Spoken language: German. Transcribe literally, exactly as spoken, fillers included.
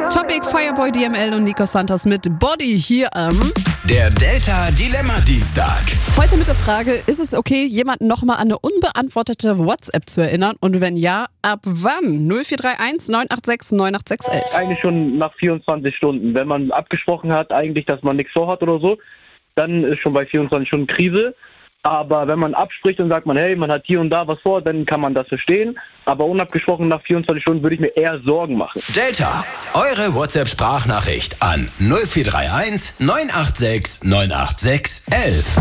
Topic Fireboy D M L und Nico Santos mit Body hier am... Der Delta Dilemma Dienstag. Heute mit der Frage, ist es okay, jemanden nochmal an eine unbeantwortete WhatsApp zu erinnern? Und wenn ja, ab wann? null vier drei eins neun acht sechs neun acht sechs elf. Eigentlich schon nach vierundzwanzig Stunden. Wenn man abgesprochen hat, eigentlich, dass man nichts vorhat oder so, dann ist schon bei vierundzwanzig Stunden Krise. Aber wenn man abspricht und sagt man, hey, man hat hier und da was vor, dann kann man das verstehen. Aber unabgesprochen nach vierundzwanzig Stunden würde ich mir eher Sorgen machen. Delta, eure WhatsApp-Sprachnachricht an null vier drei eins neun acht sechs neun acht sechs elf.